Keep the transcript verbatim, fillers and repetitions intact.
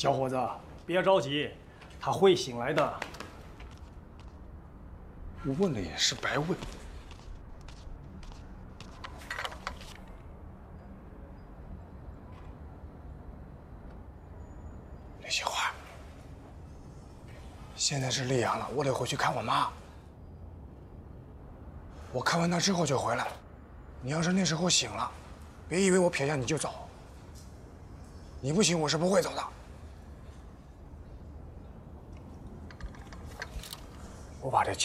小伙子，别着急，他会醒来的。 我问了也是白问。那些话，现在是溧阳了，我得回去看我妈。我看完她之后就回来。你要是那时候醒了，别以为我撇下你就走。你不行，我是不会走的。我把这钱。